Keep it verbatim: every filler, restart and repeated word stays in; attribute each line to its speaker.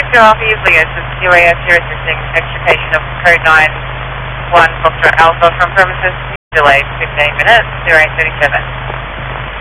Speaker 1: Oscar Alpha usually is U A S here assisting extrication of code nine one Foxtrot Alpha from premises delayed fifteen minutes, zero eight thirty-seven.